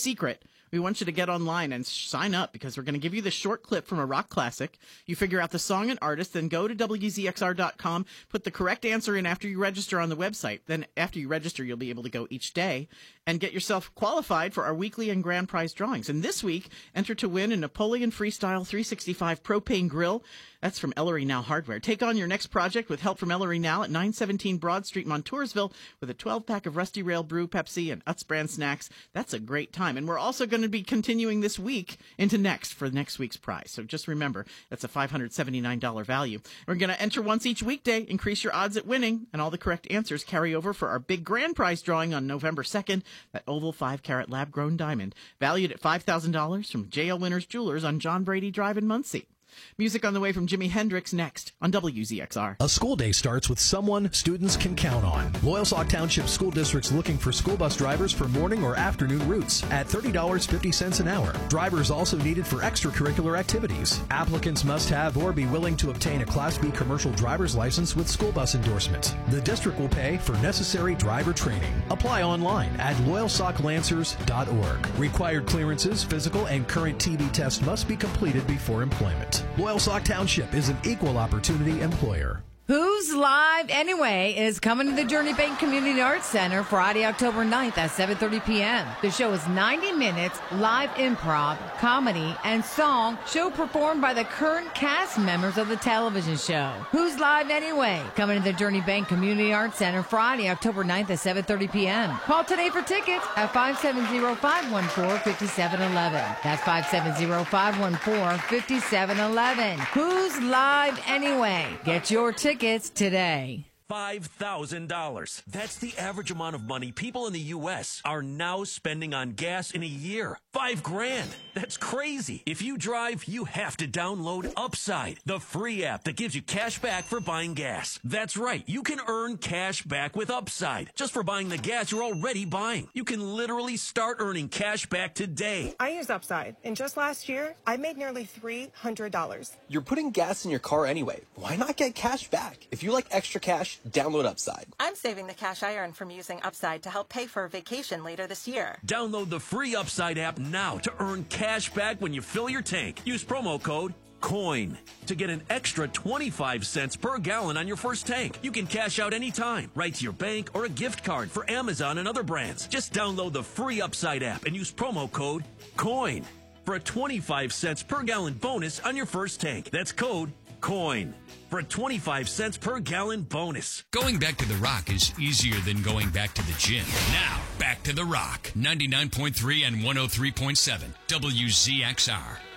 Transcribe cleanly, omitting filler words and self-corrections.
secret. We want you to get online and sign up because we're going to give you the short clip from a rock classic. You figure out the song and artist, then go to WZXR.com, put the correct answer in after you register on the website. Then after you register, you'll be able to go each day and get yourself qualified for our weekly and grand prize drawings. And this week, enter to win a Napoleon Freestyle 365 propane grill. That's from Ellery Now Hardware. Take on your next project with help from Ellery Now at 917 Broad Street, Montoursville, with a 12-pack of Rusty Rail Brew, Pepsi, and Utz brand snacks. That's a great time. And we're also going to be continuing this week into next for next week's prize. So just remember, that's a $579 value. We're going to enter once each weekday, increase your odds at winning, and all the correct answers carry over for our big grand prize drawing on November 2nd, that oval 5-carat lab-grown diamond, valued at $5,000 from JL Winners Jewelers on John Brady Drive in Muncie. Music on the way from Jimi Hendrix next on WZXR. A school day starts with someone students can count on. Loyalsock Township School District's looking for school bus drivers for morning or afternoon routes at $30.50 an hour. Drivers also needed for extracurricular activities. Applicants must have or be willing to obtain a Class B commercial driver's license with school bus endorsement. The district will pay for necessary driver training. Apply online at loyalsocklancers.org. Required clearances, physical, and current TB test must be completed before employment. Loyalsock Township is an equal opportunity employer. Who's Live Anyway is coming to the Journey Bank Community Arts Center Friday, October 9th at 7:30 p.m. The show is 90 minutes live improv, comedy, and song, show performed by the current cast members of the television show. Who's Live Anyway? Coming to the Journey Bank Community Arts Center Friday, October 9th at 7:30 p.m. Call today for tickets at 570-514-5711. That's 570-514-5711. Who's Live Anyway? Get your tickets today. $5,000. That's the average amount of money people in the U.S. are now spending on gas in a year. $5,000. That's crazy. If you drive, you have to download Upside, the free app that gives you cash back for buying gas. That's right. You can earn cash back with Upside just for buying the gas you're already buying. You can literally start earning cash back today. I use Upside, and just last year, I made nearly $300. You're putting gas in your car anyway. Why not get cash back? If you like extra cash, download Upside. I'm saving the cash I earn from using Upside to help pay for a vacation later this year. Download the free Upside app now to earn cash back when you fill your tank. Use promo code COIN to get an extra 25 cents per gallon on your first tank. You can cash out anytime, right to your bank or a gift card for Amazon and other brands. Just download the free Upside app and use promo code COIN for a 25 cents per gallon bonus on your first tank. That's code COIN for a 25 cents per gallon bonus. Going back to the Rock is easier than going back to the gym. Now, back to the Rock. 99.3 and 103.7 WZXR.